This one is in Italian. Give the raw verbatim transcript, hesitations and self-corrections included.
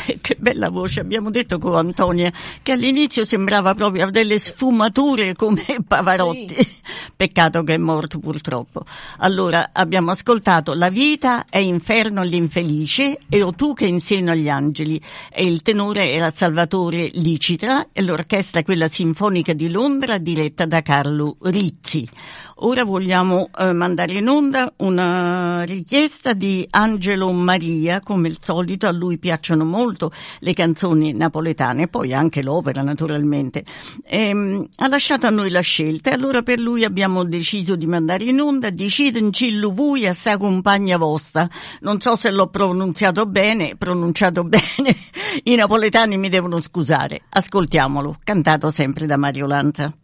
che bella voce, abbiamo detto con Antonia che all'inizio sembrava proprio avere delle sfumature come Pavarotti, sì. Peccato che è morto purtroppo. Allora abbiamo ascoltato La vita è inferno all'infelice e O tu che insegno agli angeli, e il tenore era Salvatore Licitra e l'orchestra quella sinfonica di Londra diretta da Carlo Rizzi. Ora vogliamo eh, mandare in onda una richiesta di Angelo Maria, come al solito a lui piacciono molto le canzoni napoletane, poi anche l'opera naturalmente. Ehm, ha lasciato a noi la scelta e allora per lui abbiamo deciso di mandare in onda Deciden cillu vui a sa compagna vostra. Non so se l'ho pronunziato bene, pronunciato bene, i napoletani mi devono scusare. Ascoltiamolo, cantato sempre da Mario Lanza.